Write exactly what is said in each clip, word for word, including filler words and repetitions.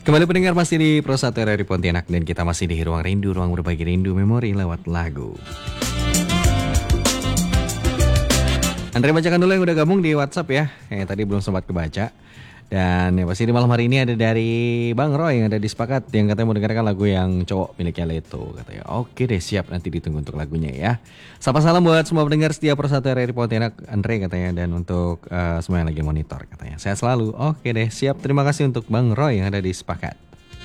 Kembali pendengar masih di Pro satu R R I Pontianak dan kita masih di Ruang Rindu, ruang berbagi rindu memori lewat lagu. Andre bacakan dulu yang udah gabung di WhatsApp ya, yang tadi belum sempat kebaca. Dan ya pasti di malam hari ini ada dari Bang Roy yang ada di Sepakat yang katanya mau dengarkan lagu yang cowok miliknya Leto katanya. Oke deh, siap, nanti ditunggu untuk lagunya ya. Sapa salam buat semua pendengar setia Pro satu R R I Pontianak Andre katanya, dan untuk uh, semua yang lagi monitor katanya. Sehat selalu. Oke deh, siap. Terima kasih untuk Bang Roy yang ada di Sepakat.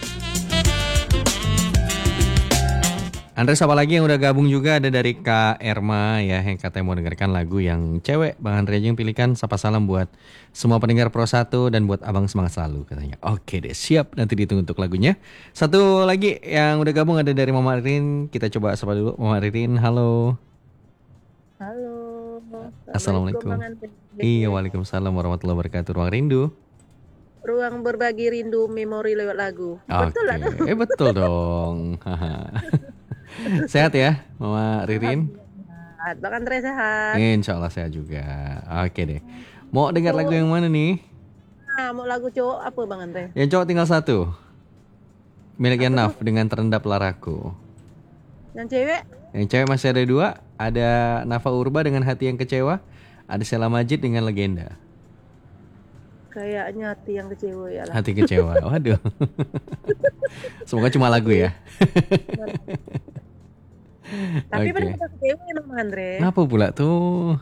Andre, siapa lagi yang udah gabung juga? Ada dari Kak Erma ya, yang katanya mau dengarkan lagu yang cewek. Bang Andre aja yang pilihkan. Sapa salam buat semua pendengar Pro satu dan buat abang semangat selalu katanya. Oke deh, siap, nanti ditunggu untuk lagunya. Satu lagi yang udah gabung ada dari Mama Ririn. Kita coba sapa dulu Mama Ririn. Halo. Halo. Assalamualaikum. Iya, waalaikumsalam warahmatullahi wabarakatuh. Ruang Rindu, Ruang berbagi rindu memori lewat lagu. Betul lah tuh. Eh betul dong. Sehat ya Mama Ririn? Sehat. Bang Andre sehat. Insya Allah sehat juga. Oke deh. Mau dengar lagu yang mana nih? Nah, mau lagu cowok apa Bang Andre? Yang cowok tinggal satu, miliknya Naf dengan Terendap Laraku. Yang cewek? Yang cewek masih ada dua. Ada Nafa Urba dengan Hati yang Kecewa. Ada Sheila Majid dengan Legenda. Kayaknya hati yang kecewa ya lah. Hati kecewa. Waduh. Semoga cuma lagu ya. Tapi Oke. pada kecewa ya Bang Andre. Kenapa pula tuh?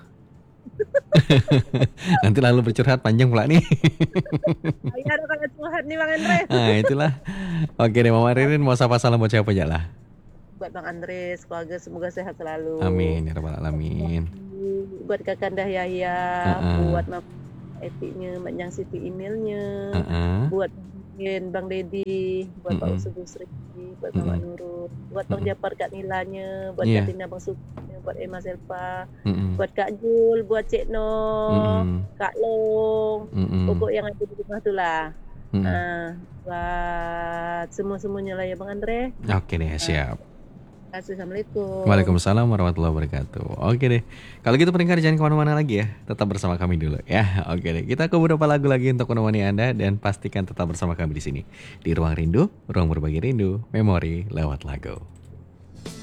Nanti lalu bercurhat panjang pula nih. Iya ada kalau curhat nih Bang Andre. Nah itulah. Oke deh Mama Ririn, mau sapa salam buat siapa aja lah. Buat Bang Andre, keluarga semoga sehat selalu. Amin ya rabbal alamin. Buat Kakanda Yahya, Uh-uh. buat Mama Etiknya, Mbak Yang Siti emailnya, Uh-uh. buat Bang Dedi, buat Pak Mm-mm. Usu Busri, buat Mm-mm. Mama Nurul, buat Bang Mm-mm. Japar Kak Nilanya, buat Iya. Kak Tina Bang Sukinya, buat Emma Selpa, Mm-mm. buat Kak Jul, buat Cik No, Mm-mm. Kak Long, Mm-mm. pokok yang ada di rumah tu lah. Mm-mm. Ah, buat semua-semuanya lah ya Bang Andre. Oke deh, siap. Assalamualaikum. Waalaikumsalam warahmatullahi wabarakatuh. Oke deh. Kalau gitu pendengar jangan kemana-mana lagi ya. Tetap bersama kami dulu ya. Oke deh. Kita ke beberapa lagu lagi untuk menemani Anda dan pastikan tetap bersama kami di sini di Ruang Rindu, ruang berbagi rindu, memori lewat lagu.